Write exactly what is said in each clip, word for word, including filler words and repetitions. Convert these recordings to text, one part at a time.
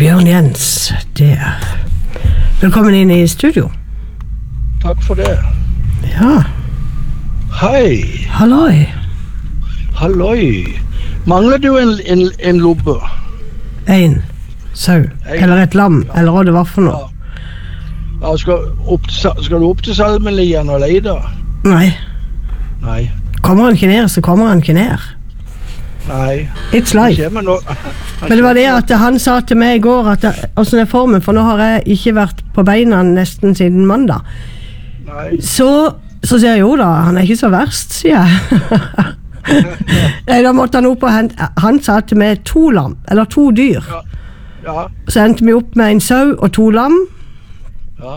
Bjørn Jens der. Velkommen inn i studio. Takk for det. Ja. Hei. Halloi. Halloi. Mangler du en, en, en lobbe? En sau. Eller et lam. Ja. Eller hva det var for noe. Ja. Ja, skal, opp til, skal du opp til Salmenlien og leide? Nei. Nei. Kommer han ikke ned, så kommer han ikke ned. Nei. It's life. Men, nå, men det var det at han sa til meg i går at hvordan er formen, for nå har jeg ikke vært på beina nesten siden mandag. Nei. Så, så sier jeg jo da, han er ikke så verst, sier jeg. Nei, da måtte han opp og hente, han sa til meg to lam, eller to dyr. Ja. Ja. Så endte vi opp med en sau og to lam. Ja.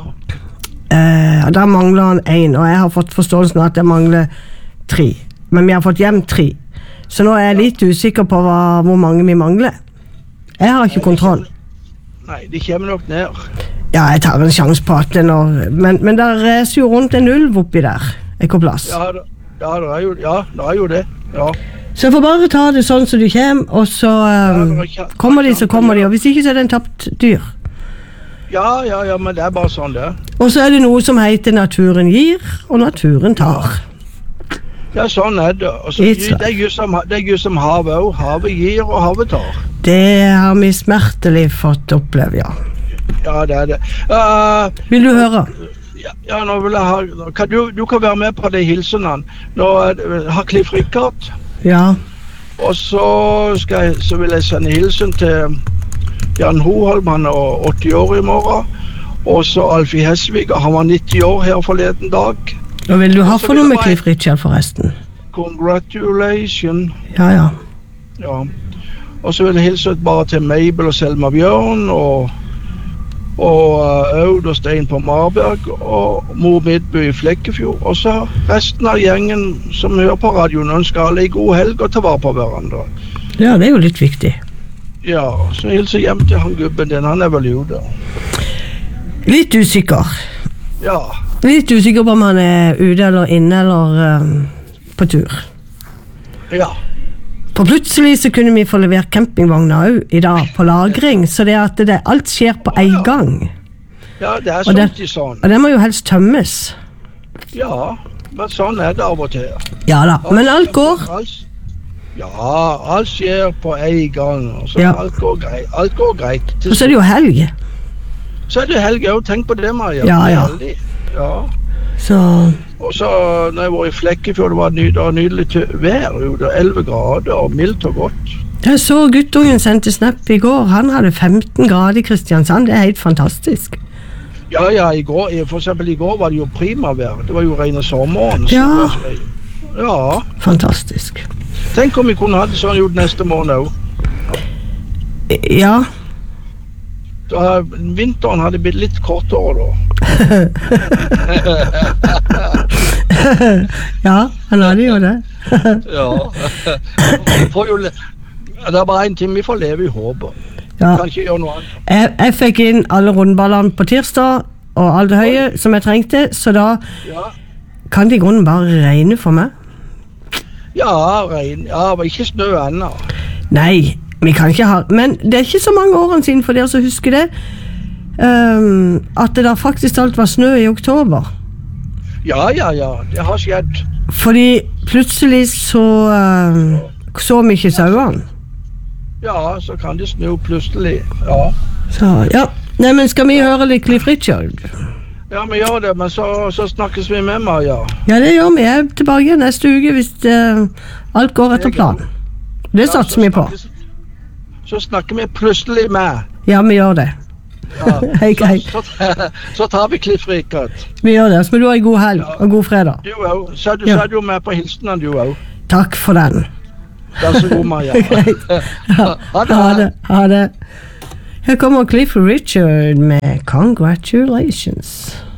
Eh, der mangler han en, og jeg har fått forståelsen at jeg mangler tre. Men vi har fått hjem tre. Så nå er jeg litt usikker på hva, hvor mange vi mangler. Jeg har ikke nei, kontroll. Kommer, nei, de kommer nok ned. Ja, jeg tar en sjans på at det når... Men, men der er jo rundt en ulv oppi der. Ikke plass. Ja, det, ja, det er jo, ja, det er jo det. Ja. Så jeg får bare ta det sånn som de kommer, og så um, ja, ikke, kommer de, så kommer de. Og hvis ikke, så er det en tapt dyr. Ja, ja, ja, men det er bare sånn det. Og så er det noe som heter naturen gir, og naturen tar. Ja, sånn er det. Og så, det er jo som, som havet også. Havet gir, og havet tar. Det har vi smertelig fått oppleve, ja. Ja, det er det. Uh, vil du høre? Ja, ja, nå vil jeg ha... Kan du, du kan være med på de hilsenene. Nå har Cliff Richard. Ja. Og så, skal jeg, så vil jeg sende hilsen til Jan Hoholm, han er åtti år i morgen. Og så Alfie Hesvig, han var nitti år her forleden dag. Og vil du ha for noe med Cliff Richard forresten? Congratulations. Ja, ja. Ja. Og så vil jeg hilse bare til Mabel og Selma Bjørn, og, og uh, Aud og Stein på Marberg, og Mor Midby i Flekkefjord. Og så resten av gjengen som hører på radioen, ønsker alle en god helg og ta vare på hverandre. Ja, det er jo litt viktig. Ja, så hilser hjem til han gubben din, han er vel ute. Litt usikker. Ja. Litt usikker på om han er ute eller inne eller um, på tur. Ja. For plutselig så kunne vi få levert campingvogner også i dag på lagring, så det at det, alt skjer på en gang. Ja, det er sånn til sånn. Og det må jo helst tømmes. Ja, men sånn er det av og til. Ja da, alt, men alt går. Alt, ja, alt skjer på en gang, så ja. alt, går greit, alt går greit. Og så er det jo helg. Så er det helg, jeg tenk på det, Maja. Ja, ja. Ja. Så... Og så, når jeg var i Flekkefjord, det var nydelig, nydelig vær ute, elleve grader, og mildt og godt. Jeg så guttungen sendte snap i går, han hadde femten grader i Kristiansand, det er helt fantastisk. Ja, ja, i går, for eksempel i går var det jo primavær, det var jo rene sommeren. Ja. Så, ja. Fantastisk. Tenk om vi kunne ha det sånn gjort neste måned også. Ja. Da, vinteren hadde blitt litt kortere da. Ja, han hadde jo det. Ja. Jo, det er bare en ting, vi får leve i håpet. Ja. Kan ikke gjøre noe annet. Jeg, jeg fikk inn alle rundballene på tirsdag, og alt det høye som jeg trengte, så da ja. kan det i grunnen bare regne for meg. Ja, regn. Ja, men ikke snø ennå. Nei, vi kan ikke ha, men det er ikke så mange årene siden for dere som husker det, um, at det da faktisk alt var snø i oktober. Ja, ja, ja, det har skjedd. Fordi plutselig så um, så vi ikke sauene. Ja, så kan det snø plutselig, ja. Så, ja. Nei, men skal vi høre litt Cliff Richard? Ja, vi gjør det, men så, så snakkes vi med meg, ja. Ja, det gjør vi. Jeg er tilbake igjen neste uke hvis uh, alt går etter planen. Det ja, satser vi på. Snakkes, så snakker vi plutselig med. Ja, vi gjør det. Ja, hei, hei. Så, så, så tar vi Cliff Richard. Vi gjør det, så må du ha en god helg ja. og god fredag. Du også. Så er du, ja. så er du med på hilsenen, du også. Takk for den. Vær så god, Maja. Ja. Ha det. Ha det. Ha det. Her kommer Cliff Richard med Congratulations.